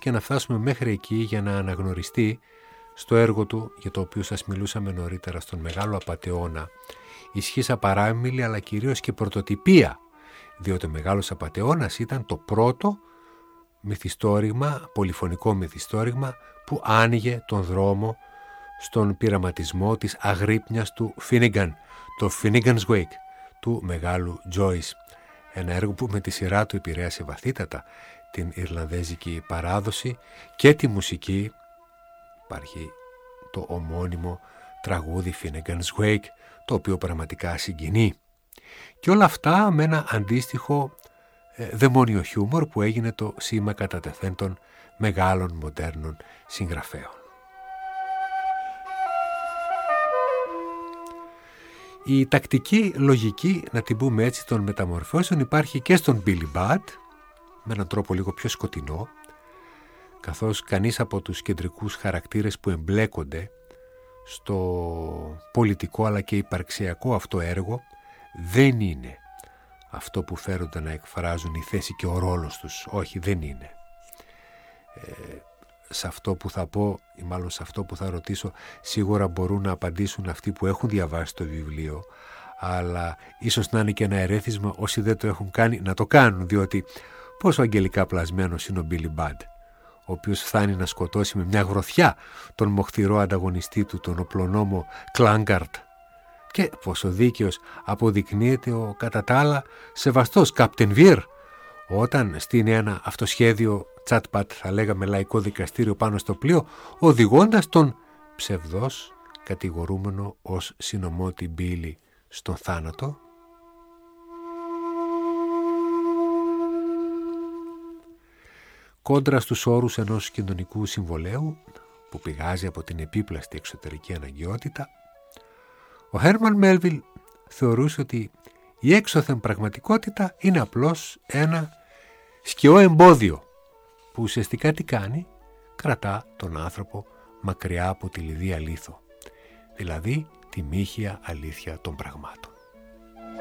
χρειάστηκε να φτάσουμε μέχρι εκεί για να αναγνωριστεί στο έργο του, για το οποίο σας μιλούσαμε νωρίτερα, στον Μεγάλο Απατεώνα, ισχύς απαράμιλη αλλά κυρίως και πρωτοτυπία, διότι ο Μεγάλος Απατεώνας ήταν το πρώτο μυθιστόρημα, πολυφωνικό μυθιστόρημα που άνοιγε τον δρόμο στον πειραματισμό της αγρύπνιας του Finnegan, το Finnegan's Wake του μεγάλου Joyce. Ένα έργο που με τη σειρά του επηρέασε βαθύτατα την Ιρλανδέζικη παράδοση και τη μουσική. Υπάρχει το ομώνυμο τραγούδι Finnegan's Wake, το οποίο πραγματικά συγκινεί. Και όλα αυτά με ένα αντίστοιχο δαιμόνιο χιούμορ που έγινε το σήμα κατά τεθέν των μεγάλων μοντέρνων συγγραφέων. Η τακτική λογική, να την πούμε έτσι, των μεταμορφώσεων υπάρχει και στον Billy Budd, με έναν τρόπο λίγο πιο σκοτεινό, καθώς κανείς από τους κεντρικούς χαρακτήρες που εμπλέκονται στο πολιτικό αλλά και υπαρξιακό αυτό έργο δεν είναι αυτό που φέρονται να εκφράζουν η θέση και ο ρόλος τους. Όχι, δεν είναι. Σε αυτό που θα πω, ή μάλλον σε αυτό που θα ρωτήσω, σίγουρα μπορούν να απαντήσουν αυτοί που έχουν διαβάσει το βιβλίο, αλλά ίσως να είναι και ένα ερέθισμα όσοι δεν το έχουν κάνει να το κάνουν, διότι πόσο αγγελικά πλασμένος είναι ο Billy Budd, ο οποίος φτάνει να σκοτώσει με μια γροθιά τον μοχθηρό ανταγωνιστή του, τον οπλονόμο Κλάνγκαρτ, και πόσο δίκαιος αποδεικνύεται ο κατά τα άλλα σεβαστός Captain Veer, όταν στείνει ένα αυτοσχέδιο τσάτπατ, θα λέγαμε, λαϊκό δικαστήριο πάνω στο πλοίο, οδηγώντας τον ψευδός κατηγορούμενο ως συνωμότη Μπίλι στον θάνατο. Κόντρα στους όρους ενός κοινωνικού συμβολέου που πηγάζει από την επίπλαστη εξωτερική αναγκαιότητα, ο Χέρμαν Μέλβιλ θεωρούσε ότι η έξωθεν πραγματικότητα είναι απλώς ένα σκιό εμπόδιο που ουσιαστικά τι κάνει? Κρατά τον άνθρωπο μακριά από τη λιδία λίθο, δηλαδή τη μύχια αλήθεια των πραγμάτων.